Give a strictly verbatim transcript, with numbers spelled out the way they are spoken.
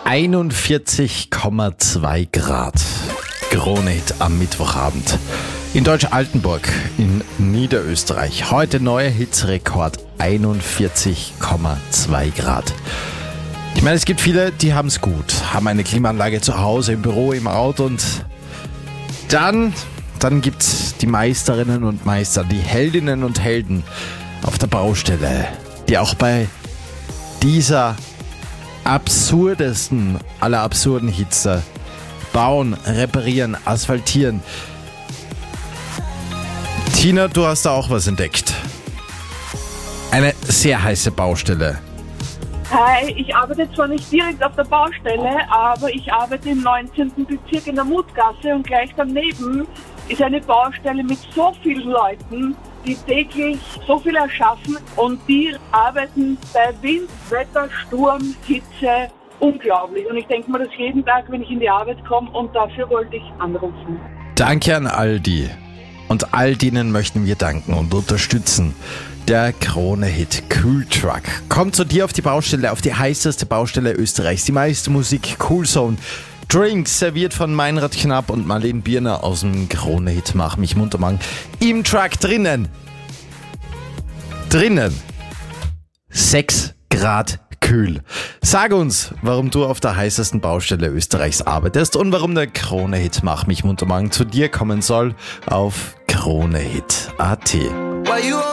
einundvierzig Komma zwei Grad. Krone-Hit am Mittwochabend. In Deutsch-Altenburg in Niederösterreich. Heute neuer Hitzrekord, einundvierzig Komma zwei Grad. Ich meine, es gibt viele, die haben es gut, haben eine Klimaanlage zu Hause, im Büro, im Auto und dann, dann gibt es die Meisterinnen und Meister, die Heldinnen und Helden auf der Baustelle, die auch bei dieser absurdesten aller absurden Hitze bauen, reparieren, asphaltieren. Tina, du hast da auch was entdeckt. Eine sehr heiße Baustelle. Hi, ich arbeite zwar nicht direkt auf der Baustelle, aber ich arbeite im neunzehnten Bezirk in der Mutgasse und gleich daneben ist eine Baustelle mit so vielen Leuten, die täglich so viel erschaffen und die arbeiten bei Wind, Wetter, Sturm, Hitze unglaublich. Und ich denke mir das jeden Tag, wenn ich in die Arbeit komme, und dafür wollte ich anrufen. Danke an all die. Und all denen möchten wir danken und unterstützen. Der Krone-Hit Kühltruck kommt zu dir auf die Baustelle, auf die heißeste Baustelle Österreichs. Die meiste Musik, Cool Zone, Drinks serviert von Meinrad Knapp und Marlene Bierner aus dem Krone-Hit Mach mich munter machen. Im Truck drinnen, drinnen, sechs Grad kühl. Sag uns, warum du auf der heißesten Baustelle Österreichs arbeitest und warum der Krone-Hit Mach mich munter machen zu dir kommen soll auf Krone-Hit Punkt at.